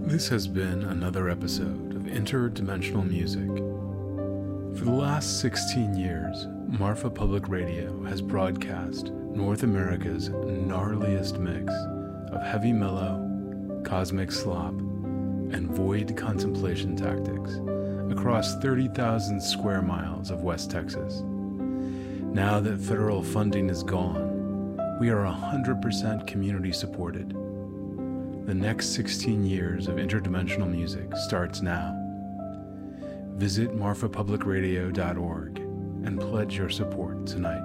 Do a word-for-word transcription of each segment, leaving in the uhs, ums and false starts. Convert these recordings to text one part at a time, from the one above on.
This has been another episode of Interdimensional Music. For the last sixteen years, Marfa Public Radio has broadcast North America's gnarliest mix of heavy mellow, cosmic slop, and void contemplation tactics across thirty thousand square miles of West Texas. Now that federal funding is gone, we are one hundred percent community supported. The next sixteen years of interdimensional music starts now. Visit marfa public radio dot org and pledge your support tonight.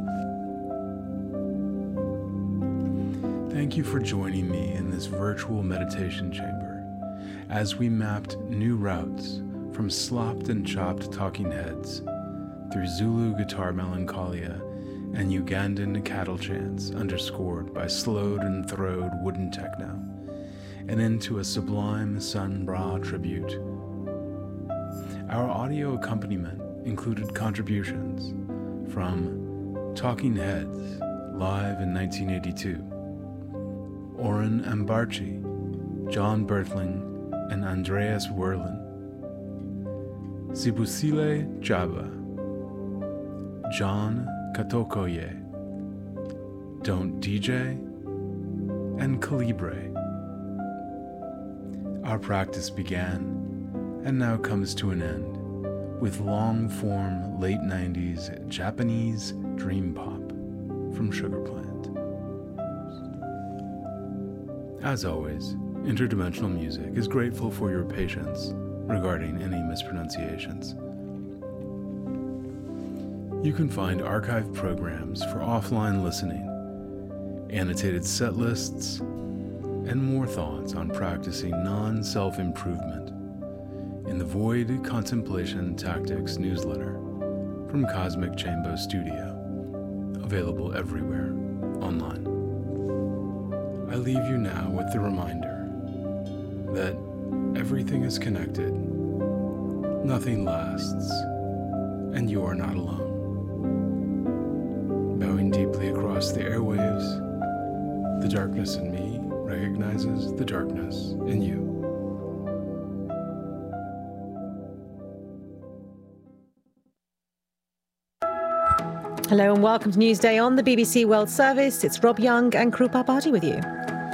Thank you for joining me in this virtual meditation chamber as we mapped new routes from slopped and chopped talking heads through Zulu guitar melancholia and Ugandan cattle chants underscored by slowed and throwed wooden techno, and into a sublime Sun Ra tribute. Our audio accompaniment included contributions from Talking Heads, live in nineteen eighty-two, Oren Ambarchi, John Berthling, and Andreas Werlin, Sibusile Jaba, John Katokoye, Don't D J, and Calibre. Our practice began, and now comes to an end, with long-form late nineties Japanese dream pop from Sugar Plant. As always, Interdimensional Music is grateful for your patience regarding any mispronunciations. You can find archived programs for offline listening, annotated set lists, and more thoughts on practicing non-self-improvement in the Void Contemplation Tactics newsletter from Cosmic Chambo Studio, available everywhere online. I leave you now with the reminder that everything is connected, nothing lasts, and you are not alone. Bowing deeply across the airwaves, the darkness in me recognizes the darkness in you. Hello and welcome to Newsday on the B B C World Service. It's Rob Young and Krupa Bhatti with you.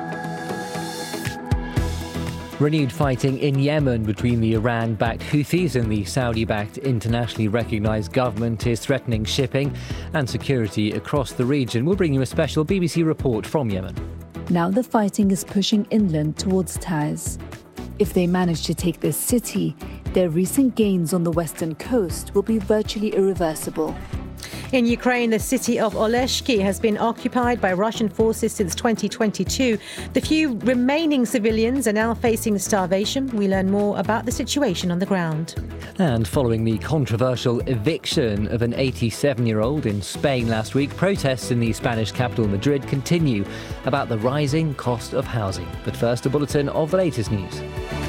Renewed fighting in Yemen between the Iran-backed Houthis and the Saudi-backed internationally recognised government is threatening shipping and security across the region. We'll bring you a special B B C report from Yemen. Now the fighting is pushing inland towards Taiz. If they manage to take this city, their recent gains on the western coast will be virtually irreversible. In Ukraine, the city of Oleshki has been occupied by Russian forces since twenty twenty-two. The few remaining civilians are now facing starvation. We learn more about the situation on the ground. And following the controversial eviction of an eighty-seven-year-old in Spain last week, protests in the Spanish capital Madrid continue about the rising cost of housing. But first, a bulletin of the latest news.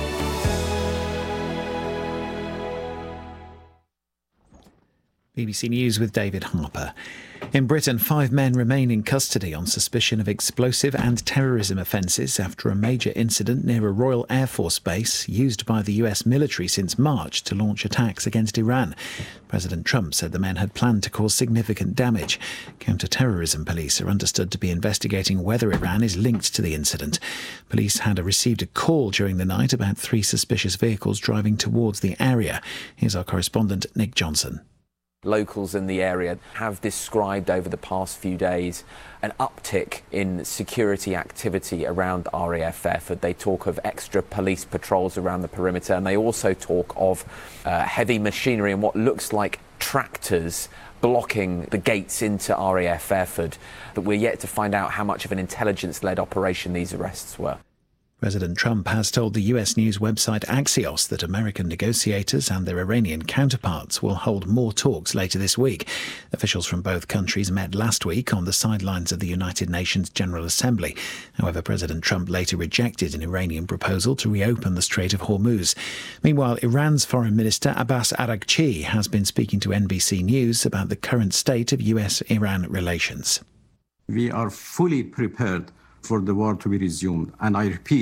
B B C News with David Harper. In Britain, five men remain in custody on suspicion of explosive and terrorism offences after a major incident near a Royal Air Force base used by the U S military since March to launch attacks against Iran. President Trump said the men had planned to cause significant damage. Counter-terrorism police are understood to be investigating whether Iran is linked to the incident. Police had received a call during the night about three suspicious vehicles driving towards the area. Here's our correspondent, Nick Johnson. Locals in the area have described over the past few days an uptick in security activity around R A F F. They talk of extra police patrols around the perimeter, and they also talk of uh, heavy machinery and what looks like tractors blocking the gates into R A F F. But we're yet to find out how much of an intelligence-led operation these arrests were. President Trump has told the U S news website Axios that American negotiators and their Iranian counterparts will hold more talks later this week. Officials from both countries met last week on the sidelines of the United Nations General Assembly. However, President Trump later rejected an Iranian proposal to reopen the Strait of Hormuz. Meanwhile, Iran's Foreign Minister Abbas Araghchi has been speaking to N B C News about the current state of U S Iran relations. We are fully prepared for the war to be resumed. And I repeat,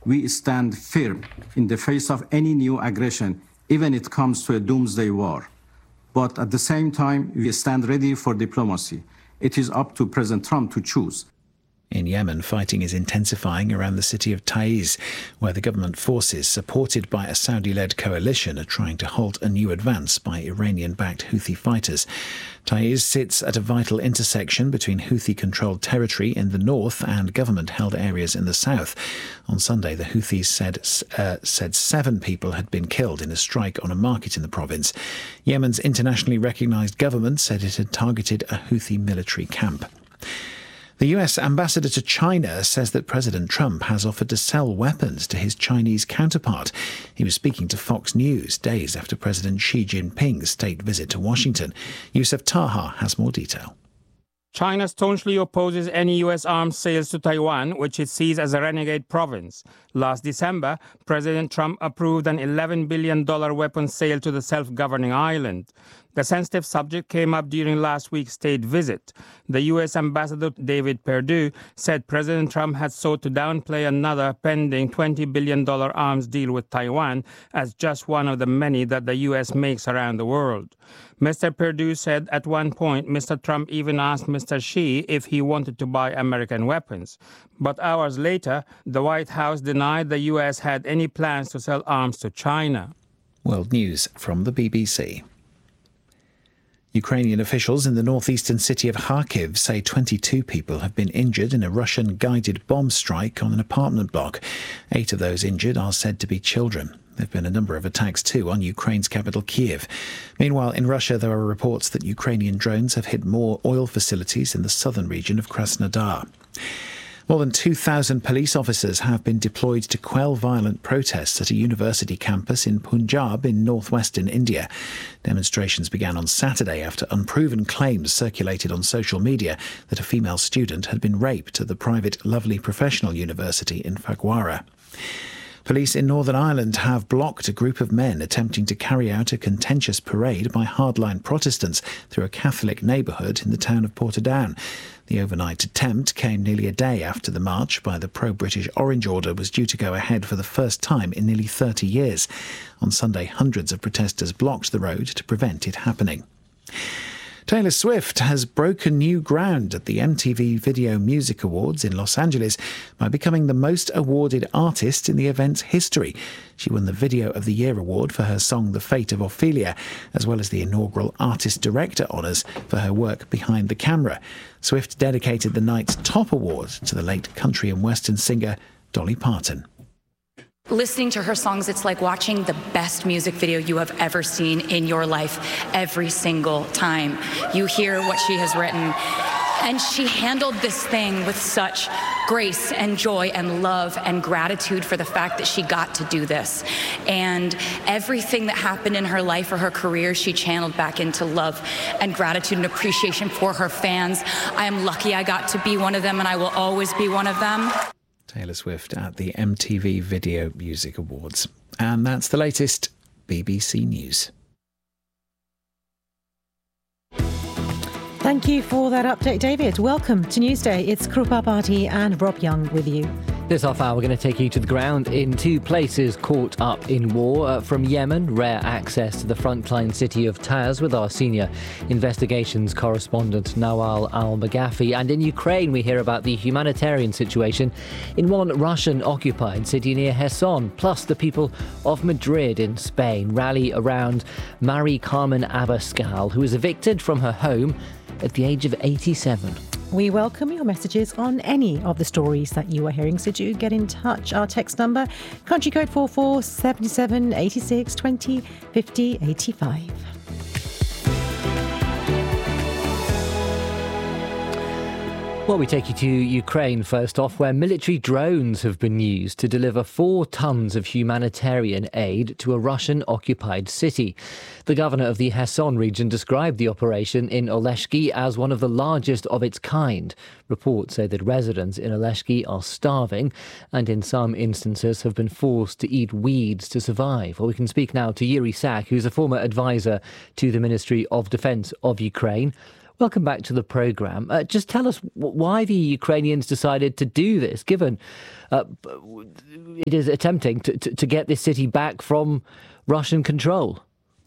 we stand firm in the face of any new aggression, even if it comes to a doomsday war. But at the same time, we stand ready for diplomacy. It is up to President Trump to choose. In Yemen, fighting is intensifying around the city of Taiz, where the government forces, supported by a Saudi-led coalition, are trying to halt a new advance by Iranian-backed Houthi fighters. Taiz sits at a vital intersection between Houthi-controlled territory in the north and government-held areas in the south. On Sunday, the Houthis said, uh, said seven people had been killed in a strike on a market in the province. Yemen's internationally recognised government said it had targeted a Houthi military camp. The U S ambassador to China says that President Trump has offered to sell weapons to his Chinese counterpart. He was speaking to Fox News days after President Xi Jinping's state visit to Washington. Yusuf Taha has more detail. China staunchly opposes any U S arms sales to Taiwan, which it sees as a renegade province. Last December, President Trump approved an eleven billion dollars weapons sale to the self-governing island. The sensitive subject came up during last week's state visit. The U S ambassador David Perdue said President Trump had sought to downplay another pending twenty billion dollars arms deal with Taiwan as just one of the many that the U S makes around the world. Mister Perdue said at one point Mister Trump even asked Mister Xi if he wanted to buy American weapons. But hours later, the White House denied the U S had any plans to sell arms to China. World News from the B B C. Ukrainian officials in the northeastern city of Kharkiv say twenty-two people have been injured in a Russian-guided bomb strike on an apartment block. Eight of those injured are said to be children. There have been a number of attacks too on Ukraine's capital, Kiev. Meanwhile, in Russia, there are reports that Ukrainian drones have hit more oil facilities in the southern region of Krasnodar. More than two thousand police officers have been deployed to quell violent protests at a university campus in Punjab in northwestern India. Demonstrations began on Saturday after unproven claims circulated on social media that a female student had been raped at the private Lovely Professional University in Phagwara. Police in Northern Ireland have blocked a group of men attempting to carry out a contentious parade by hardline Protestants through a Catholic neighbourhood in the town of Portadown. The overnight attempt came nearly a day after the march by the pro-British Orange Order was due to go ahead for the first time in nearly thirty years. On Sunday, hundreds of protesters blocked the road to prevent it happening. Taylor Swift has broken new ground at the M T V Video Music Awards in Los Angeles by becoming the most awarded artist in the event's history. She won the Video of the Year award for her song The Fate of Ophelia, as well as the inaugural Artist Director honours for her work behind the camera. Swift dedicated the night's top award to the late country and western singer Dolly Parton. Listening to her songs, it's like watching the best music video you have ever seen in your life every single time you hear what she has written. And she handled this thing with such grace and joy and love and gratitude for the fact that she got to do this. And everything that happened in her life or her career, she channeled back into love and gratitude and appreciation for her fans. I am lucky I got to be one of them, and I will always be one of them. Taylor Swift at the M T V Video Music Awards. And that's the latest B B C News. Thank you for that update, David. Welcome to Newsday. It's Krupa Bhati and Rob Young with you. This half hour, we're going to take you to the ground in two places caught up in war. Uh, from Yemen, rare access to the frontline city of Taiz with our senior investigations correspondent Nawal Al-Maghafi. And in Ukraine, we hear about the humanitarian situation in one Russian-occupied city near Kherson. Plus, the people of Madrid in Spain rally around Mari Carmen Abascal, who was evicted from her home at the age of eighty-seven. We welcome your messages on any of the stories that you are hearing, so do get in touch. Our text number, country code four four seven seven eight six twenty fifty eighty-five. Well, we take you to Ukraine first off, where military drones have been used to deliver four tons of humanitarian aid to a Russian-occupied city. The governor of the Kherson region described the operation in Oleshki as one of the largest of its kind. Reports say that residents in Oleshki are starving and in some instances have been forced to eat weeds to survive. Well, we can speak now to Yuri Sak, who's a former advisor to the Ministry of Defence of Ukraine. Welcome back to the programme. Uh, just tell us why the Ukrainians decided to do this, given uh, it is attempting to, to, to get this city back from Russian control.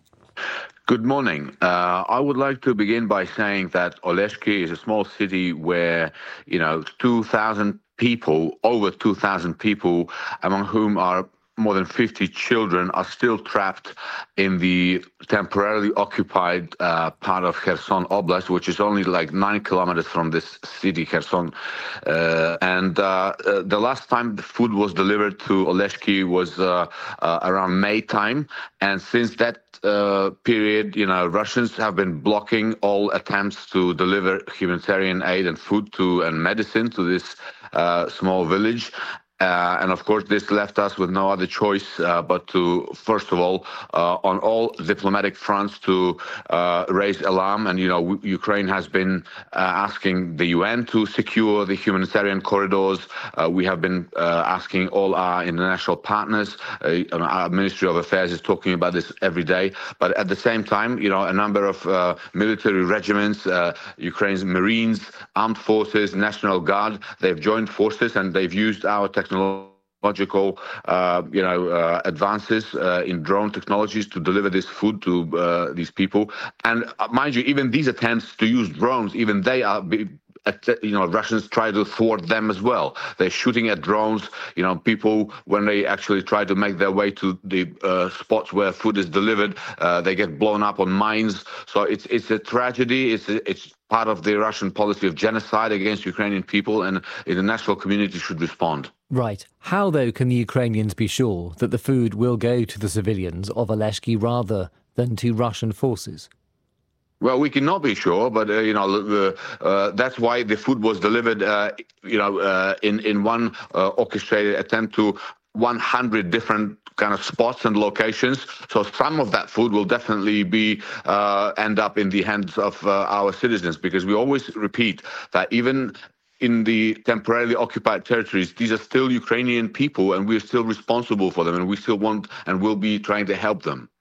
Good morning. Uh, I would like to begin by saying that Oleshki is a small city where, you know, two thousand people, over two thousand people, among whom are more than fifty children, are still trapped in the temporarily occupied uh, part of Kherson Oblast, which is only like nine kilometers from this city, Kherson. Uh, and uh, uh, the last time the food was delivered to Oleshki was uh, uh, around May time. And since that uh, period, you know, Russians have been blocking all attempts to deliver humanitarian aid and food to and medicine to this uh, small village. Uh, and of course, this left us with no other choice uh, but to, first of all, uh, on all diplomatic fronts, to uh, raise alarm. And, you know, w- Ukraine has been uh, asking the U N to secure the humanitarian corridors. Uh, we have been uh, asking all our international partners. Uh, our Ministry of Affairs is talking about this every day. But at the same time, you know, a number of uh, military regiments, uh, Ukraine's Marines, Armed Forces, National Guard, they've joined forces and they've used our technology technological, uh, you know, uh, advances uh, in drone technologies to deliver this food to uh, these people. And uh, mind you, even these attempts to use drones, even they are, be, you know, Russians try to thwart them as well. They're shooting at drones. You know, people, when they actually try to make their way to the uh, spots where food is delivered, uh, they get blown up on mines. So it's it's a tragedy. It's it's part of the Russian policy of genocide against Ukrainian people, and the international community should respond. Right. How, though, can the Ukrainians be sure that the food will go to the civilians of Oleshki rather than to Russian forces? Well, we cannot be sure, but, uh, you know, uh, uh, that's why the food was delivered, uh, you know, uh, in, in one uh, orchestrated attempt to one hundred different kind of spots and locations. So some of that food will definitely be uh, end up in the hands of uh, our citizens, because we always repeat that even in the temporarily occupied territories, these are still Ukrainian people, and we're still responsible for them, and we still want and will be trying to help them.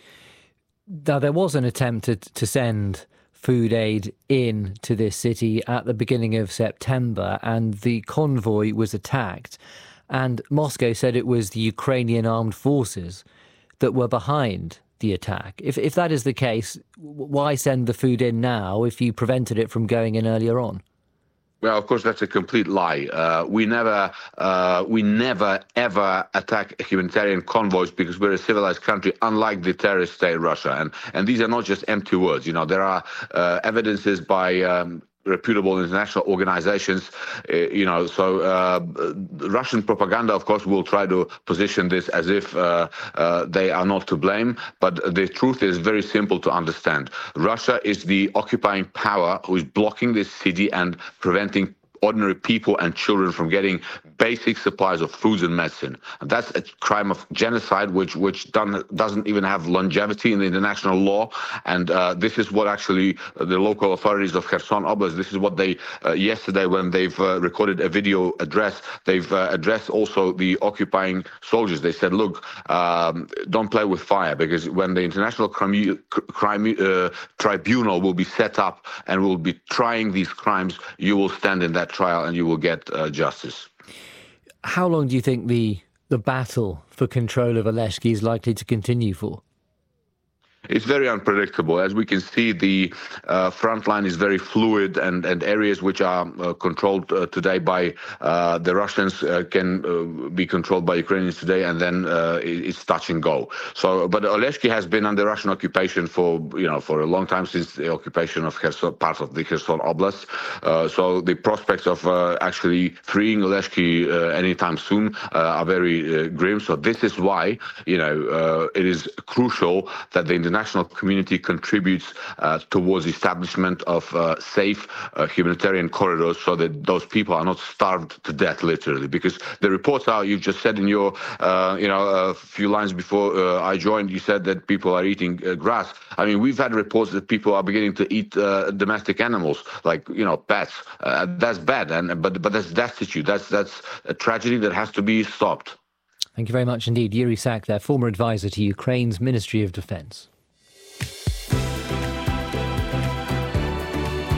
Now, there was an attempt to, to send food aid in to this city at the beginning of September, and the convoy was attacked. And Moscow said it was the Ukrainian armed forces that were behind the attack. If if that is the case, why send the food in now if you prevented it from going in earlier on? Well, of course, that's a complete lie. Uh, we never, uh, we never, ever attack humanitarian convoys because we're a civilized country, unlike the terrorist state Russia. And and these are not just empty words. You know, there are uh, evidences by um, reputable international organizations, uh, you know, so uh, Russian propaganda, of course, will try to position this as if uh, uh, they are not to blame. But the truth is very simple to understand. Russia is the occupying power who is blocking this city and preventing ordinary people and children from getting basic supplies of foods and medicine. And that's a crime of genocide, which which done, doesn't even have longevity in the international law. And uh, this is what actually the local authorities of Kherson Oblast, this is what they, uh, yesterday when they've uh, recorded a video address, they've uh, addressed also the occupying soldiers. They said, look, um, don't play with fire, because when the International Crime, crime uh, Tribunal will be set up and will be trying these crimes, you will stand in that trial and you will get uh, justice. How long do you think the the battle for control of Oleshki is likely to continue for? It's very unpredictable. As we can see, the uh, front line is very fluid, and, and areas which are uh, controlled uh, today by uh, the Russians uh, can uh, be controlled by Ukrainians today, and then uh, it's touch and go. So, but Oleshki has been under Russian occupation for, you know, for a long time, since the occupation of Kherson, part of the Kherson Oblast. Uh, so the prospects of uh, actually freeing Oleshki uh, anytime soon uh, are very uh, grim. So this is why, you know, uh, it is crucial that the international community contributes uh, towards the establishment of uh, safe uh, humanitarian corridors, so that those people are not starved to death, literally. Because the reports are, you just said in your, uh, you know, a few lines before uh, I joined, you said that people are eating uh, grass. I mean, we've had reports that people are beginning to eat uh, domestic animals, like, you know, pets. Uh, that's bad, and but but that's destitute. That's that's a tragedy that has to be stopped. Thank you very much indeed. Yuri Sak there, former advisor to Ukraine's Ministry of Defence.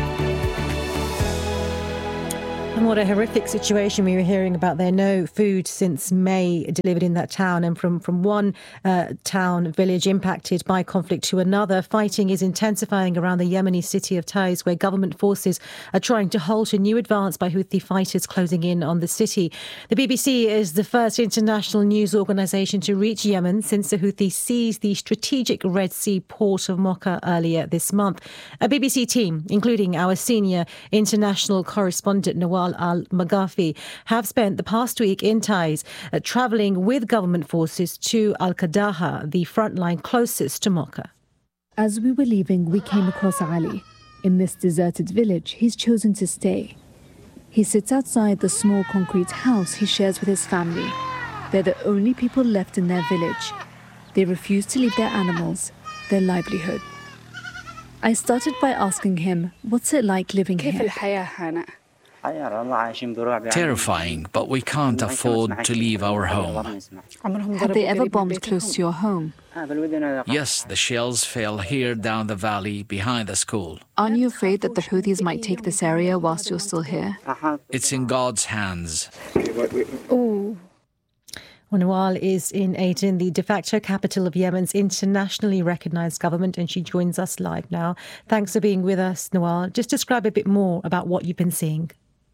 And what a horrific situation we were hearing about there. No food since May delivered in that town. And from, from one uh, town, village impacted by conflict to another, fighting is intensifying around the Yemeni city of Taiz, where government forces are trying to halt a new advance by Houthi fighters closing in on the city. The B B C is the first international news organisation to reach Yemen since the Houthis seized the strategic Red Sea port of Mocha earlier this month. A B B C team, including our senior international correspondent Nawal Al-Maghafi, have spent the past week in Taiz, uh, travelling with government forces to Al-Qadaha, the front line closest to Mocha. As we were leaving, we came across Ali. In this deserted village, he's chosen to stay. He sits outside the small concrete house he shares with his family. They're the only people left in their village. They refuse to leave their animals, their livelihood. I started by asking him, what's it like living here? Terrifying, but we can't afford to leave our home. Have they ever bombed close to your home? Yes, the shells fell here down the valley behind the school. Aren't you afraid that the Houthis might take this area whilst you're still here? It's in God's hands. Ooh. Nawal is in Aden, the de facto capital of Yemen's internationally recognised government, and she joins us live now. Thanks for being with us, Nawal. Just describe a bit more about what you've been seeing.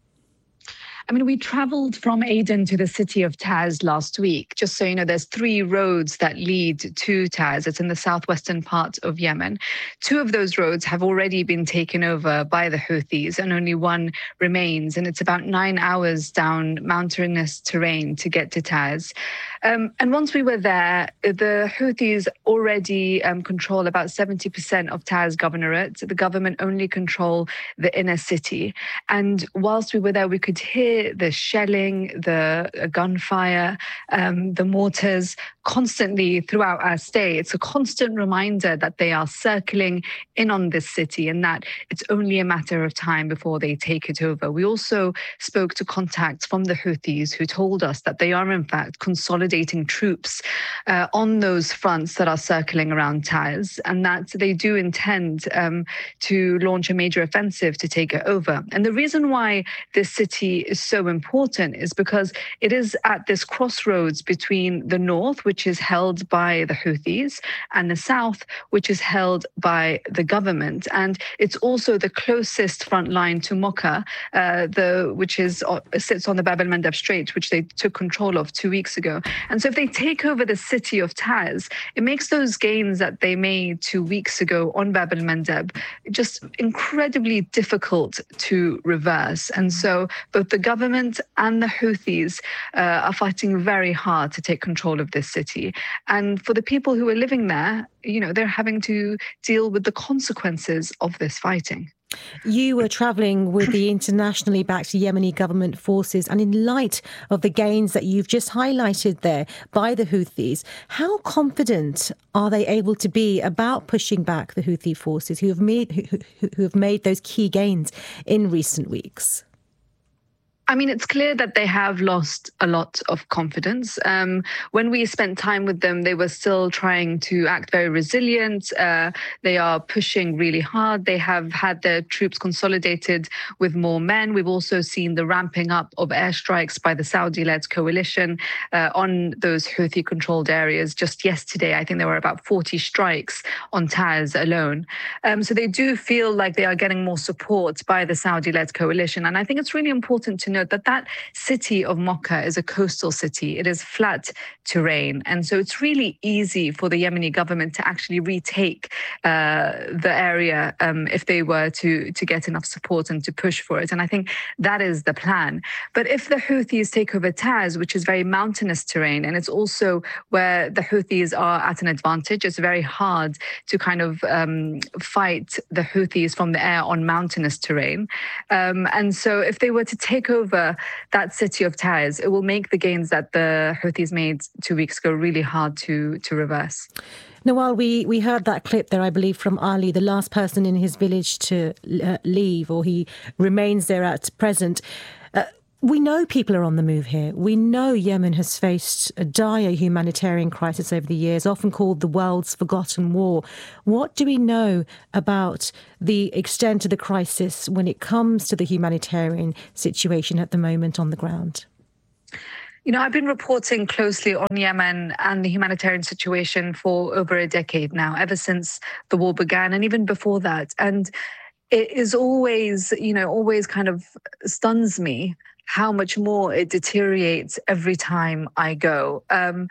I mean, we travelled from Aden to the city of Taiz last week. Just so you know, there's three roads that lead to Taiz. It's in the southwestern part of Yemen. Two of those roads have already been taken over by the Houthis, and only one remains. And it's about nine hours down mountainous terrain to get to Taiz. Um, and once we were there, the Houthis already um, control about seventy percent of Taiz governorate. The government only control the inner city. And whilst we were there, we could hear the shelling, the gunfire, um, the mortars constantly throughout our stay. It's a constant reminder that they are circling in on this city and that it's only a matter of time before they take it over. We also spoke to contacts from the Houthis who told us that they are in fact consolidating troops uh, on those fronts that are circling around Taiz, and that they do intend um, to launch a major offensive to take it over. And the reason why this city is so important is because it is at this crossroads between the north, which is held by the Houthis, and the south, which is held by the government. And it's also the closest front line to Mocha, uh, the which is uh, sits on the Bab el-Mandeb Strait, which they took control of two weeks ago. And so if they take over the city of Taiz, it makes those gains that they made two weeks ago on Bab el-Mandeb just incredibly difficult to reverse. And so both the government and the Houthis uh, are fighting very hard to take control of this city. And for the people who are living there, you know, they're having to deal with the consequences of this fighting. You were travelling with the internationally backed Yemeni government forces, and in light of the gains that you've just highlighted there by the Houthis, how confident are they able to be about pushing back the Houthi forces who have made who, who, who have made those key gains in recent weeks? I mean, it's clear that they have lost a lot of confidence. Um, when we spent time with them, they were still trying to act very resilient. Uh, they are pushing really hard. They have had their troops consolidated with more men. We've also seen the ramping up of airstrikes by the Saudi-led coalition uh, on those Houthi-controlled areas. Just yesterday, I think there were about forty strikes on Taiz alone. Um, so they do feel like they are getting more support by the Saudi-led coalition. And I think it's really important to know that that city of Mocha is a coastal city. It is flat terrain. And so it's really easy for the Yemeni government to actually retake uh, the area um, if they were to, to get enough support and to push for it. And I think that is the plan. But if the Houthis take over Taiz, which is very mountainous terrain, and it's also where the Houthis are at an advantage, it's very hard to kind of um, fight the Houthis from the air on mountainous terrain. Um, and so if they were to take over that city of Taiz, it will make the gains that the Houthis made two weeks ago really hard to, to reverse. Nawal, we, we heard that clip there, I believe, from Ali, the last person in his village to uh, leave, or he remains there at present. Uh, We know people are on the move here. We know Yemen has faced a dire humanitarian crisis over the years, often called the world's forgotten war. What do we know about the extent of the crisis when it comes to the humanitarian situation at the moment on the ground? You know, I've been reporting closely on Yemen and the humanitarian situation for over a decade now, ever since the war began, and even before that. And it is always, you know, always kind of stuns me how much more it deteriorates every time I go. Um,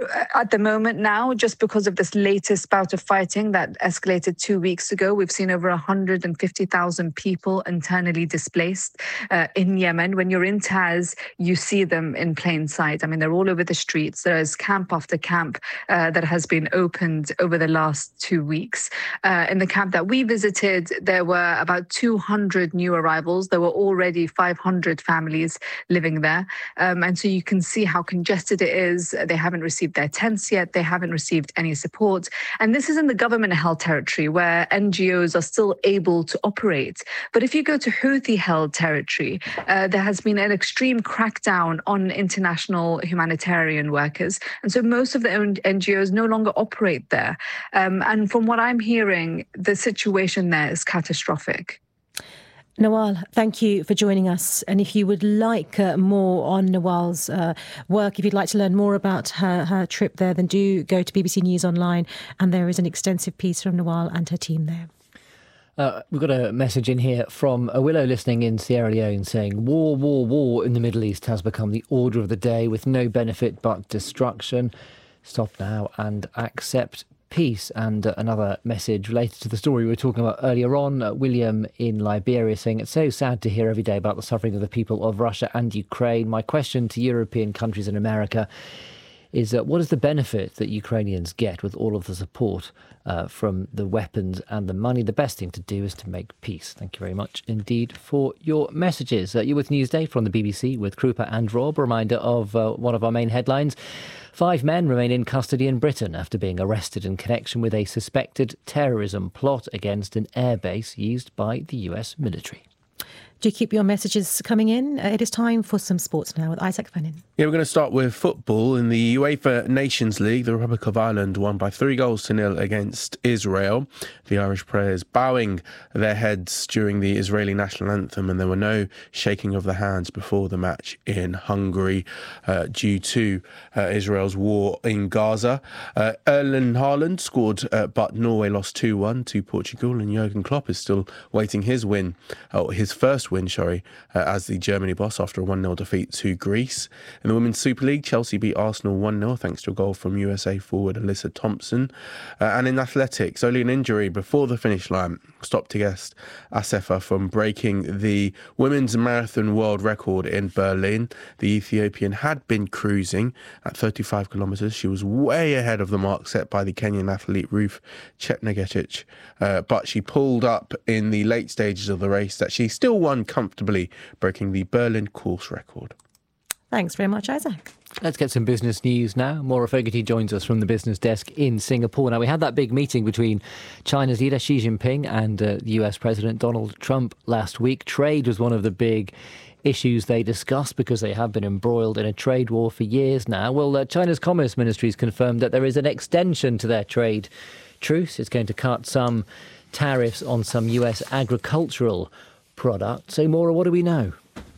at the moment now, just because of this latest bout of fighting that escalated two weeks ago, we've seen over one hundred fifty thousand people internally displaced uh, in Yemen. When you're in Taz, you see them in plain sight. I mean, they're all over the streets. There is camp after camp uh, that has been opened over the last two weeks. Uh, in the camp that we visited, there were about two hundred new arrivals. There were already five hundred families living there. Um, and so you can see how congested it is. They haven't received their tents yet. They haven't received any support. And this is in the government-held territory where N G Os are still able to operate. But if you go to Houthi-held territory, uh, there has been an extreme crackdown on international humanitarian workers. And so most of the N G Os no longer operate there. Um, and from what I'm hearing, the situation there is catastrophic. Nawal, thank you for joining us. And if you would like uh, more on Nawal's uh, work, if you'd like to learn more about her, her trip there, then do go to B B C News Online. And there is an extensive piece from Nawal and her team there. Uh, we've got a message in here from a Willow listening in Sierra Leone saying, war, war, war in the Middle East has become the order of the day with no benefit but destruction. Stop now and accept peace. And uh, another message related to the story we were talking about earlier on, uh, William in Liberia saying, it's so sad to hear every day about the suffering of the people of Russia and Ukraine. My question to European countries and America is uh, what is the benefit that Ukrainians get with all of the support uh, from the weapons and the money? The best thing to do is to make peace. Thank you very much indeed for your messages. Uh, you're with Newsday from the B B C with Krupa and Rob. A reminder of uh, one of our main headlines. Five men remain in custody in Britain after being arrested in connection with a suspected terrorism plot against an airbase used by the U S military. Do keep your messages coming in. Uh, it is time for some sports now with Isaac Fannin. Yeah, we're going to start with football. In the UEFA Nations League, the Republic of Ireland won by three goals to nil against Israel. The Irish players bowing their heads during the Israeli national anthem, and there were no shaking of the hands before the match in Hungary uh, due to uh, Israel's war in Gaza. Uh, Erling Haaland scored, uh, but Norway lost two one to Portugal, and Jurgen Klopp is still waiting his win, uh, his first win, sorry, uh, as the Germany boss after a one nil defeat to Greece. In the Women's Super League, Chelsea beat Arsenal one nil thanks to a goal from U S A forward Alyssa Thompson. Uh, and in athletics, only an injury before the finish line stopped Tigst Assefa from breaking the women's marathon world record in Berlin. The Ethiopian had been cruising at thirty-five kilometres. She was way ahead of the mark set by the Kenyan athlete Ruth Chepngetich, uh, but she pulled up in the late stages of the race that she still won comfortably, breaking the Berlin course record. Thanks very much, Isaac. Let's get some business news now. Maura Fogarty joins us from the business desk in Singapore. Now, we had that big meeting between China's leader Xi Jinping and uh, the U S President Donald Trump last week. Trade was one of the big issues they discussed because they have been embroiled in a trade war for years now. Well, uh, China's Commerce Ministry has confirmed that there is an extension to their trade truce. It's going to cut some tariffs on some U S agricultural products. So, Maura, what do we know?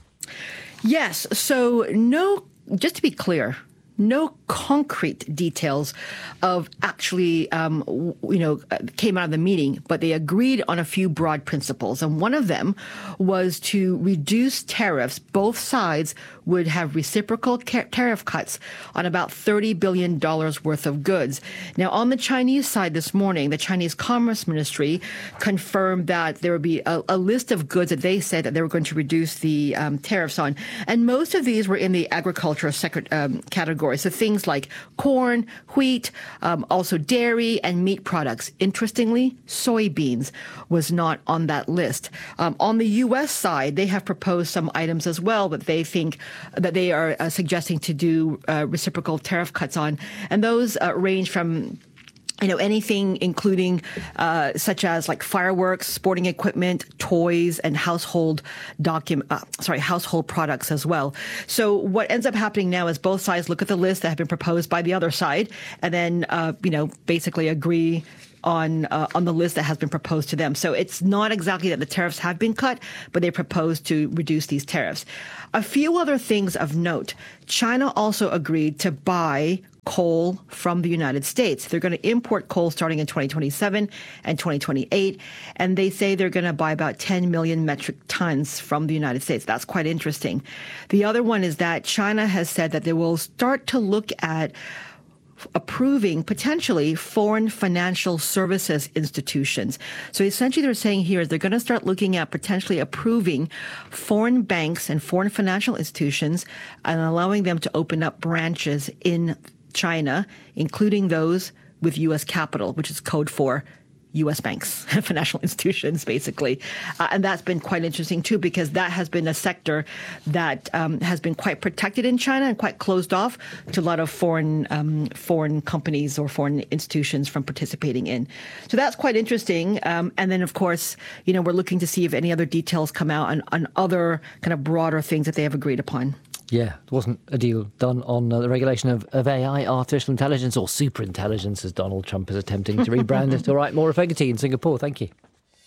Yes. So no, just to be clear, no concrete details of actually, um, you know, came out of the meeting, but they agreed on a few broad principles. And one of them was to reduce tariffs. Both sides would have reciprocal tariff cuts on about thirty billion dollars worth of goods. Now, on the Chinese side this morning, the Chinese Commerce Ministry confirmed that there would be a, a list of goods that they said that they were going to reduce the um, tariffs on. And most of these were in the agriculture sector, um, category. So things like corn, wheat, um, also dairy and meat products. Interestingly, soybeans was not on that list. Um, on the U S side, they have proposed some items as well that they think that they are uh, suggesting to do uh, reciprocal tariff cuts on. And those uh, range from you know, anything including uh, such as like fireworks, sporting equipment, toys, and household document, uh, sorry, household products as well. So what ends up happening now is both sides look at the list that have been proposed by the other side, and then uh, you know basically agree on uh, on the list that has been proposed to them. So it's not exactly that the tariffs have been cut, but they propose to reduce these tariffs. A few other things of note. China also agreed to buy coal from the United States. They're going to import coal starting in twenty twenty-seven and twenty twenty-eight, and they say they're going to buy about ten million metric tons from the United States. That's quite interesting. The other one is that China has said that they will start to look at approving potentially foreign financial services institutions. So essentially they're saying here is they're going to start looking at potentially approving foreign banks and foreign financial institutions and allowing them to open up branches in China, including those with U S capital, which is code for U S banks, financial institutions, basically. Uh, and that's been quite interesting, too, because that has been a sector that um, has been quite protected in China and quite closed off to a lot of foreign um, foreign companies or foreign institutions from participating in. So that's quite interesting. Um, and then, of course, you know, we're looking to see if any other details come out on, on other kind of broader things that they have agreed upon. Yeah, there wasn't a deal done on uh, the regulation of, of A I, artificial intelligence, or superintelligence, as Donald Trump is attempting to rebrand it. All right, Maura Fogarty in Singapore. Thank you.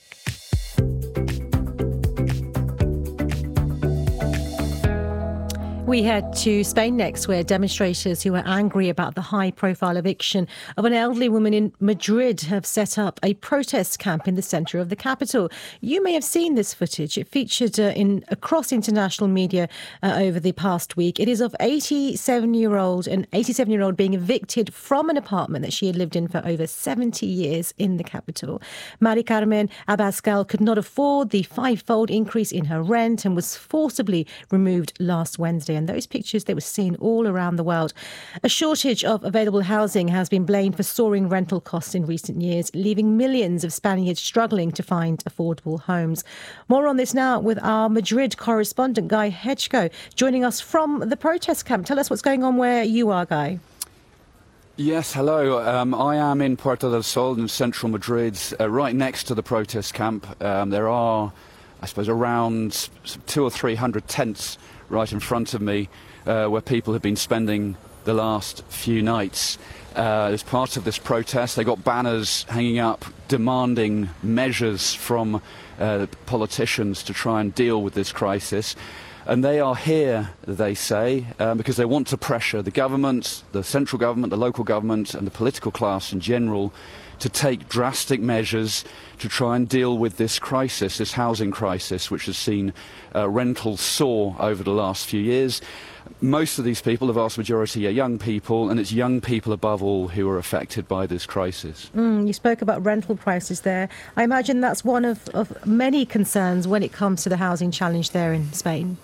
We head to Spain next, where demonstrators who are angry about the high-profile eviction of an elderly woman in Madrid have set up a protest camp in the centre of the capital. You may have seen this footage. It featured uh, in across international media uh, over the past week. It is of eighty-seven-year-old, an eighty-seven-year-old being evicted from an apartment that she had lived in for over seventy years in the capital. Mari Carmen Abascal could not afford the five-fold increase in her rent and was forcibly removed last Wednesday. And those pictures, they were seen all around the world. A shortage of available housing has been blamed for soaring rental costs in recent years, leaving millions of Spaniards struggling to find affordable homes. More on this now with our Madrid correspondent, Guy Hedgko, joining us from the protest camp. Tell us what's going on where you are, Guy. Yes, hello. Um, I am in Puerta del Sol in central Madrid, uh, right next to the protest camp. Um, there are, I suppose, around two or three hundred tents right in front of me, uh, where people have been spending the last few nights. Uh, as part of this protest, they got banners hanging up demanding measures from uh, politicians to try and deal with this crisis. And they are here, they say, uh, because they want to pressure the government, the central government, the local government, and the political class in general to take drastic measures to try and deal with this crisis, this housing crisis, which has seen uh, rentals soar over the last few years. Most of these people, the vast majority, are young people, and it's young people above all who are affected by this crisis. Mm, you spoke about rental prices there. I imagine that's one of, of many concerns when it comes to the housing challenge there in Spain.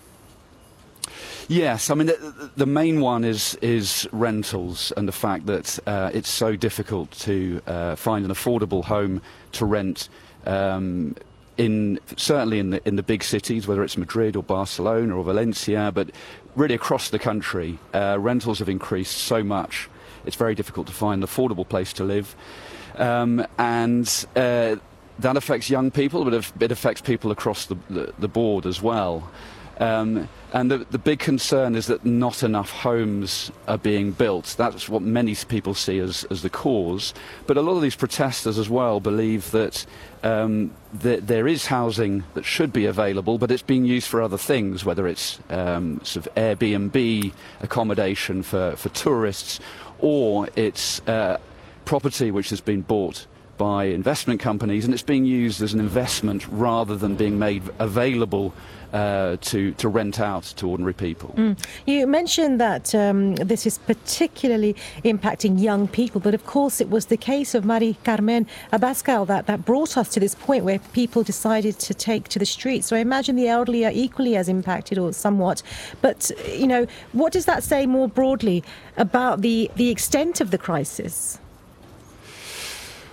Yes, I mean, the, the main one is is rentals and the fact that uh, it's so difficult to uh, find an affordable home to rent, um, in certainly in the in the big cities, whether it's Madrid or Barcelona or Valencia, but really across the country, uh, rentals have increased so much. It's very difficult to find an affordable place to live, um, and uh, that affects young people, but it affects people across the the, the board as well. Um, and the, the big concern is that not enough homes are being built. That's what many people see as, as the cause. But a lot of these protesters as well believe that um, th- there is housing that should be available, but it's being used for other things, whether it's um, sort of Airbnb accommodation for, for tourists, or it's uh, property which has been bought by investment companies, and it's being used as an investment rather than being made available uh, to, to rent out to ordinary people. Mm. You mentioned that um, this is particularly impacting young people, but of course it was the case of Mari Carmen Abascal that, that brought us to this point where people decided to take to the streets. So I imagine the elderly are equally as impacted, or somewhat. But, you know, what does that say more broadly about the, the extent of the crisis?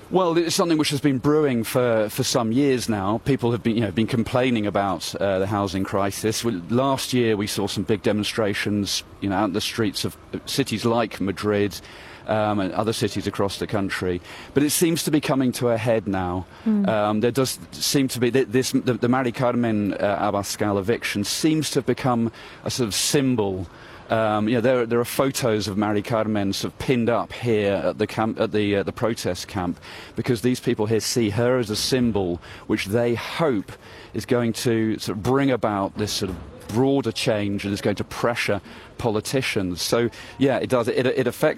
Well, it's something which has been brewing for, for some years now. People have been, you know, been complaining about uh, the housing crisis. We, last year, we saw some big demonstrations, you know, out in the streets of cities like Madrid um, and other cities across the country. But it seems to be coming to a head now. Mm. Um, there does seem to be this the, the Mari Carmen uh, Abascal eviction seems to have become a sort of symbol. Um, you know, there, there are photos of Mari Carmen sort of pinned up here at the camp, at the uh, the protest camp, because these people here see her as a symbol which they hope is going to sort of bring about this sort of broader change and is going to pressure politicians. So, yeah, it does. It, it affects